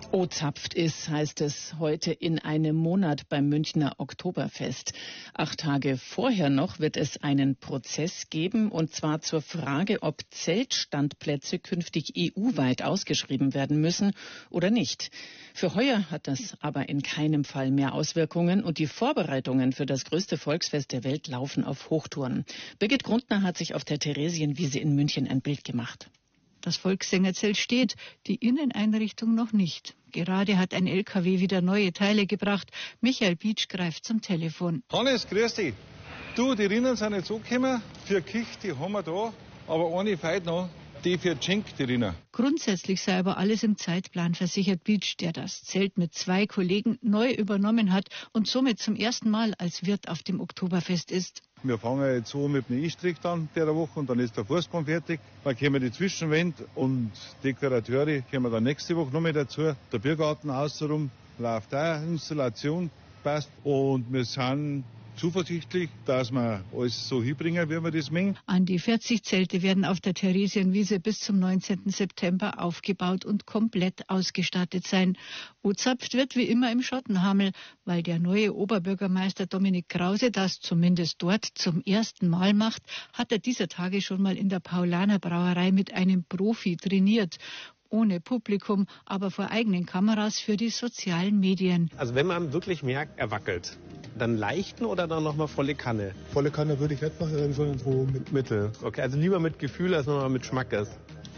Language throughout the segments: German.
O-zapft ist, heißt es heute in einem Monat beim Münchner Oktoberfest. 8 Tage vorher noch wird es einen Prozess geben, und zwar zur Frage, ob Zeltstandplätze künftig EU-weit ausgeschrieben werden müssen oder nicht. Für heuer hat das aber in keinem Fall mehr Auswirkungen, und die Vorbereitungen für das größte Volksfest der Welt laufen auf Hochtouren. Birgit Grundner hat sich auf der Theresienwiese in München ein Bild gemacht. Das Volkssängerzelt steht, die Inneneinrichtung noch nicht. Gerade hat ein LKW wieder neue Teile gebracht. Michael Pietsch greift zum Telefon. Hannes, grüß dich. Du, die Rinnen sind jetzt angekommen. Für Kich, die haben wir da. Aber eine fehlt noch. Die für Schenk, die Rinnen. Grundsätzlich sei aber alles im Zeitplan, versichert Pietsch, der das Zelt mit 2 Kollegen neu übernommen hat und somit zum ersten Mal als Wirt auf dem Oktoberfest ist. Wir fangen jetzt so mit dem E-Strick an der Woche und dann ist der Fußboden fertig. Dann kommen die Zwischenwände und Dekorateure kommen dann nächste Woche noch mit dazu. Der Biergarten außenrum läuft auch, Installation passt, und wir sind zuversichtlich, dass wir alles so hinbringen, wie wir das mengen. An die 40 Zelte werden auf der Theresienwiese bis zum 19. September aufgebaut und komplett ausgestattet sein. O-zapft wird wie immer im Schottenhamel, weil der neue Oberbürgermeister Dominik Krause das zumindest dort zum ersten Mal macht, hat er dieser Tage schon mal in der Paulaner Brauerei mit einem Profi trainiert. Ohne Publikum, aber vor eigenen Kameras für die sozialen Medien. Also wenn man wirklich merkt, er wackelt, dann leichten oder dann nochmal volle Kanne? Volle Kanne würde ich nicht machen, sondern so mit Mittel. Okay, also lieber mit Gefühl, als nochmal mit Schmackes.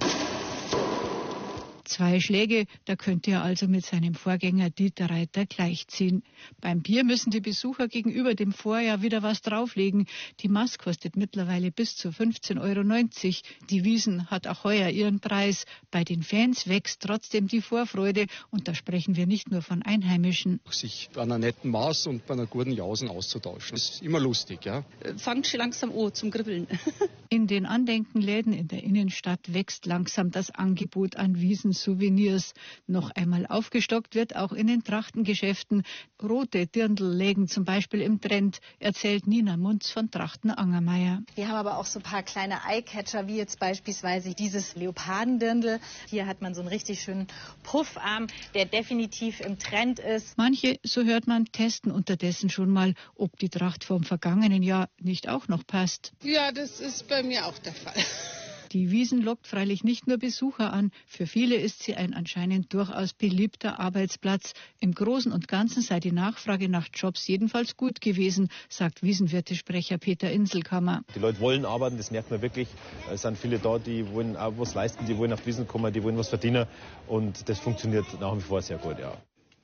2 Schläge, da könnte er also mit seinem Vorgänger Dieter Reiter gleichziehen. Beim Bier müssen die Besucher gegenüber dem Vorjahr wieder was drauflegen. Die Maß kostet mittlerweile bis zu 15,90 €. Die Wiesn hat auch heuer ihren Preis. Bei den Fans wächst trotzdem die Vorfreude, und da sprechen wir nicht nur von Einheimischen. Sich bei einer netten Maß und bei einer guten Jausen auszutauschen, das ist immer lustig, ja. Fangt schon langsam an zum Kribbeln. In den Andenkenläden in der Innenstadt wächst langsam das Angebot an Wiesn-Souvenirs. Noch einmal aufgestockt wird auch in den Trachtengeschäften. Rote Dirndl lägen zum Beispiel im Trend, erzählt Nina Munz von Trachten Angermeier. Wir haben aber auch so ein paar kleine Eyecatcher, wie jetzt beispielsweise dieses Leopardendirndl. Hier hat man so einen richtig schönen Puffarm, der definitiv im Trend ist. Manche, so hört man, testen unterdessen schon mal, ob die Tracht vom vergangenen Jahr nicht auch noch passt. Ja, das ist bei mir auch der Fall. Die Wiesn lockt freilich nicht nur Besucher an. Für viele ist sie ein anscheinend durchaus beliebter Arbeitsplatz. Im Großen und Ganzen sei die Nachfrage nach Jobs jedenfalls gut gewesen, sagt Wiesnwirtesprecher Peter Inselkammer. Die Leute wollen arbeiten, das merkt man wirklich. Es sind viele da, die wollen auch was leisten, die wollen auf die Wiesn kommen, die wollen was verdienen. Und das funktioniert nach wie vor sehr gut, ja.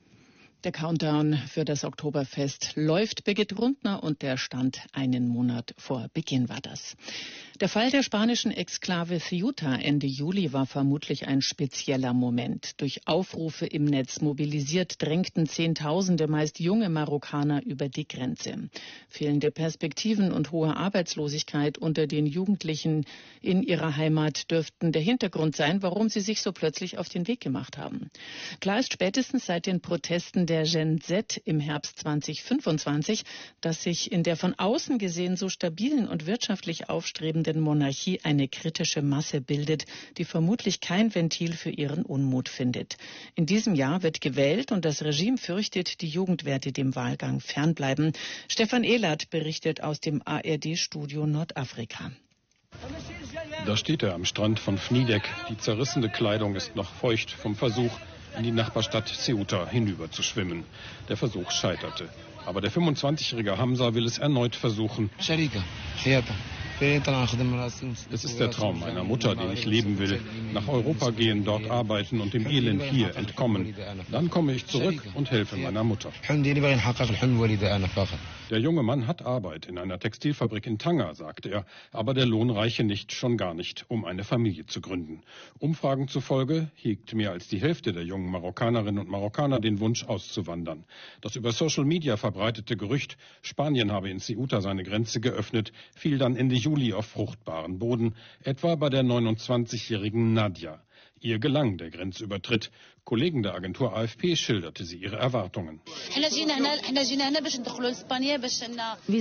Der Countdown für das Oktoberfest läuft. Birgit Grundner, und der Stand einen Monat vor Beginn war das. Der Fall der spanischen Exklave Ceuta Ende Juli war vermutlich ein spezieller Moment. Durch Aufrufe im Netz mobilisiert drängten Zehntausende, meist junge Marokkaner über die Grenze. Fehlende Perspektiven und hohe Arbeitslosigkeit unter den Jugendlichen in ihrer Heimat dürften der Hintergrund sein, warum sie sich so plötzlich auf den Weg gemacht haben. Klar ist spätestens seit den Protesten der Gen Z im Herbst 2025, dass sich in der von außen gesehen so stabilen und wirtschaftlich aufstrebenden Monarchie eine kritische Masse bildet, die vermutlich kein Ventil für ihren Unmut findet. In diesem Jahr wird gewählt, und das Regime fürchtet, die Jugend werde dem Wahlgang fernbleiben. Stefan Ehlert berichtet aus dem ARD-Studio Nordafrika. Da steht er am Strand von Fnidek. Die zerrissene Kleidung ist noch feucht vom Versuch, in die Nachbarstadt Ceuta hinüber zu schwimmen. Der Versuch scheiterte. Aber der 25-jährige Hamza will es erneut versuchen. Es ist der Traum meiner Mutter, den ich leben will. Nach Europa gehen, dort arbeiten und dem Elend hier entkommen. Dann komme ich zurück und helfe meiner Mutter. Der junge Mann hat Arbeit in einer Textilfabrik in Tanger, sagt er. Aber der Lohn reiche nicht, schon gar nicht, um eine Familie zu gründen. Umfragen zufolge hegt mehr als die Hälfte der jungen Marokkanerinnen und Marokkaner den Wunsch, auszuwandern. Das über Social Media verbreitete Gerücht, Spanien habe in Ceuta seine Grenze geöffnet, fiel dann Ende Juli auf fruchtbaren Boden, etwa bei der 29-jährigen Nadia. Ihr gelang der Grenzübertritt. Kollegen der Agentur AFP schilderte sie ihre Erwartungen.